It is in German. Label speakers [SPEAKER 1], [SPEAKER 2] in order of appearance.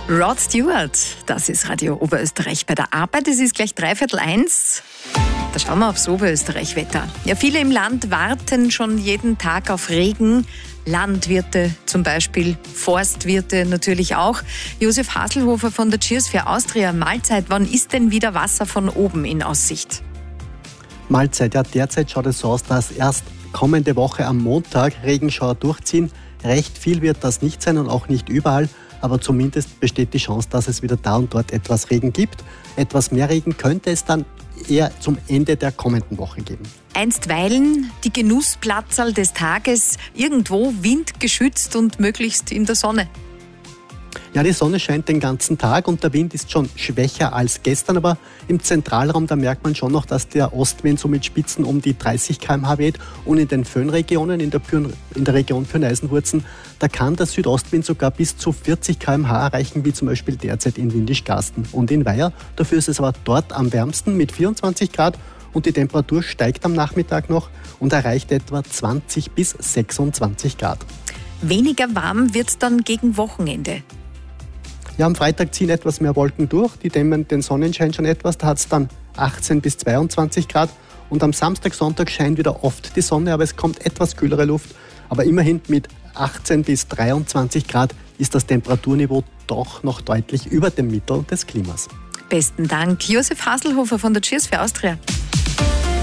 [SPEAKER 1] Rod Stewart, das ist Radio Oberösterreich bei der Arbeit. Es ist gleich 1:15. Da schauen wir aufs Oberösterreich-Wetter. Ja, viele im Land warten schon jeden Tag auf Regen. Landwirte zum Beispiel, Forstwirte natürlich auch. Josef Haselhofer von der Cheers für Austria. Mahlzeit, wann ist denn wieder Wasser von oben in Aussicht?
[SPEAKER 2] Mahlzeit, ja, derzeit schaut es so aus, dass erst kommende Woche am Montag Regenschauer durchziehen. Recht viel wird das nicht sein und auch nicht überall, aber zumindest besteht die Chance, dass es wieder da und dort etwas Regen gibt. Etwas mehr Regen könnte es dann eher zum Ende der kommenden Woche geben.
[SPEAKER 1] Einstweilen die Genussplatzerl des Tages irgendwo windgeschützt und möglichst in der Sonne.
[SPEAKER 2] Ja, die Sonne scheint den ganzen Tag und der Wind ist schon schwächer als gestern, aber im Zentralraum, da merkt man schon noch, dass der Ostwind so mit Spitzen um die 30 km/h weht und in den Föhnregionen, in der Region Pyhrn-Eisenwurzen, da kann der Südostwind sogar bis zu 40 km/h erreichen, wie zum Beispiel derzeit in Windischgarsten und in Weiher. Dafür ist es aber dort am wärmsten mit 24 Grad und die Temperatur steigt am Nachmittag noch und erreicht etwa 20 bis 26 Grad.
[SPEAKER 1] Weniger warm wird es dann gegen Wochenende.
[SPEAKER 2] Ja, am Freitag ziehen etwas mehr Wolken durch, die dämmen den Sonnenschein schon etwas, da hat es dann 18 bis 22 Grad und am Samstag, Sonntag scheint wieder oft die Sonne, aber es kommt etwas kühlere Luft, aber immerhin mit 18 bis 23 Grad ist das Temperaturniveau doch noch deutlich über dem Mittel des Klimas.
[SPEAKER 1] Besten Dank, Josef Haselhofer von der Cheers für Austria.